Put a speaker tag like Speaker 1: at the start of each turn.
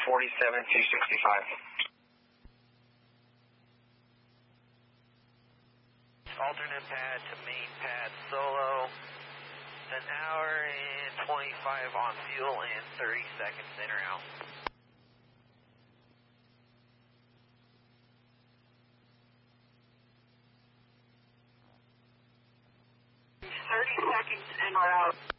Speaker 1: Alternate pad to main pad solo. An hour and 25 on fuel and 30 seconds in or out.
Speaker 2: 30 seconds in or out.